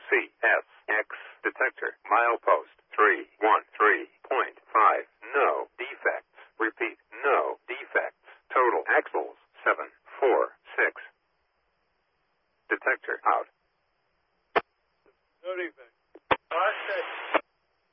CSX detector. Milepost 313.5. No defects. Repeat, no defects. Total axles 746. Detector out. No defects.